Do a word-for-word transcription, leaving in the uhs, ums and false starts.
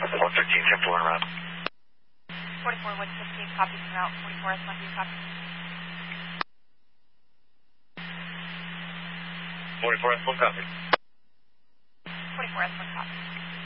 one fifteen, ten four, around. forty-four, one fifteen, copy from out. forty-four, S one, do you copy? forty-four, S one, copy. forty-four, S one, copy.